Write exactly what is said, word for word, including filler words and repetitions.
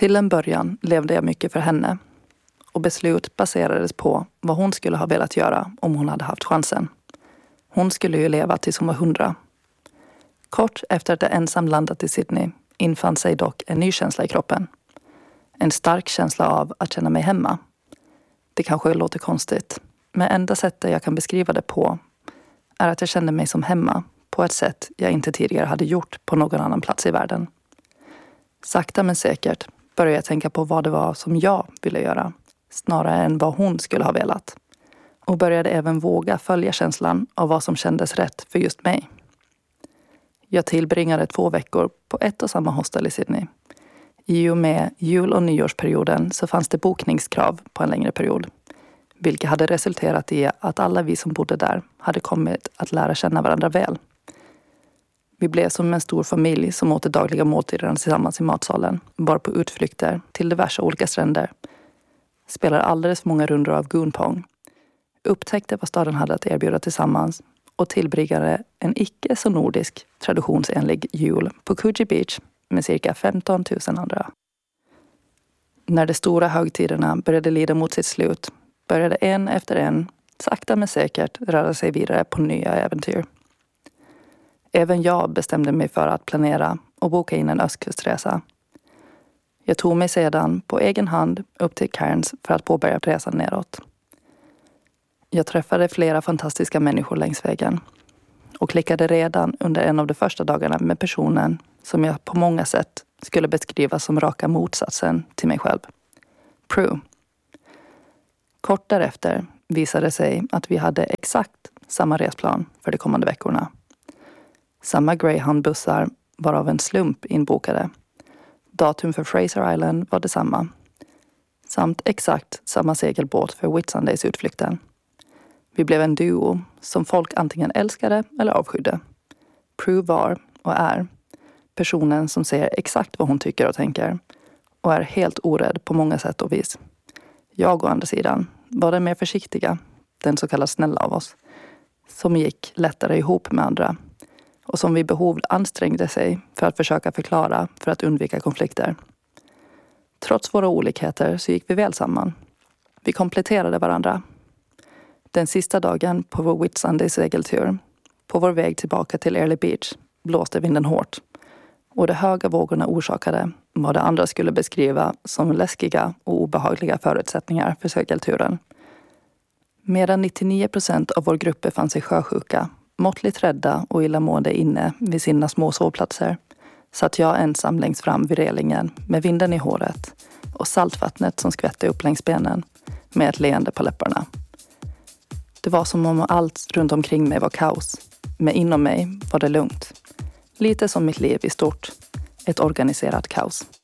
Till en början levde jag mycket för henne och beslut baserades på vad hon skulle ha velat göra om hon hade haft chansen. Hon skulle ju leva tills hon var hundra. Kort efter att jag ensam landat i Sydney infann sig dock en ny känsla i kroppen. En stark känsla av att känna mig hemma. Det kanske låter konstigt, men enda sättet jag kan beskriva det på är att jag kände mig som hemma på ett sätt jag inte tidigare hade gjort på någon annan plats i världen. Sakta men säkert började jag tänka på vad det var som jag ville göra, snarare än vad hon skulle ha velat. Och började även våga följa känslan av vad som kändes rätt för just mig. Jag tillbringade två veckor på ett och samma hostel i Sydney. I och med jul- och nyårsperioden så fanns det bokningskrav på en längre period. Vilket hade resulterat i att alla vi som bodde där hade kommit att lära känna varandra väl. Vi blev som en stor familj som åt dagliga måltider tillsammans i matsalen. Bara på utflykter till diverse olika stränder. Spelade alldeles för många rundor av goonpong. Upptäckte vad staden hade att erbjuda tillsammans. Och tillbringade en icke så nordisk traditionsenlig jul på Coogee Beach med cirka femton tusen andra. När de stora högtiderna började lida mot sitt slut började en efter en, sakta men säkert, röra sig vidare på nya äventyr. Även jag bestämde mig för att planera och boka in en östkustresa. Jag tog mig sedan på egen hand upp till Cairns för att påbörja resan neråt. Jag träffade flera fantastiska människor längs vägen och klickade redan under en av de första dagarna med personen som jag på många sätt skulle beskriva som raka motsatsen till mig själv. Prue. Kort därefter visade det sig att vi hade exakt samma resplan för de kommande veckorna. Samma Greyhound-bussar var av en slump inbokade. Datum för Fraser Island var detsamma. Samt exakt samma segelbåt för Whitsundays-utflykten. Vi blev en duo som folk antingen älskade eller avskydde. Prue var och är personen som säger exakt vad hon tycker och tänker och är helt orädd på många sätt och vis. Jag å andra sidan var den mer försiktiga, den så kallade snälla av oss, som gick lättare ihop med andra och som vid behov ansträngde sig för att försöka förklara för att undvika konflikter. Trots våra olikheter så gick vi väl samman. Vi kompletterade varandra. Den sista dagen på vår Whitsunday segeltur, på vår väg tillbaka till Airlie Beach, blåste vinden hårt. Och de höga vågorna orsakade vad de andra skulle beskriva som läskiga och obehagliga förutsättningar för segelturen. Medan nittionio procent av vår grupp fann sig sjösjuka, måttligt rädda och illamående inne vid sina små sovplatser, satt jag ensam längst fram vid relingen med vinden i håret och saltvattnet som skvätte upp längs benen med ett leende på läpparna. Det var som om allt runt omkring mig var kaos, men inom mig var det lugnt. Lite som mitt liv i stort, ett organiserat kaos.